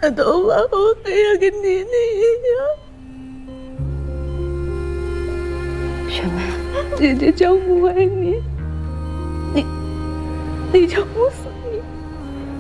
他都把我给跟妮妮一样。雪梅， 姐姐就不爱你，你就不死。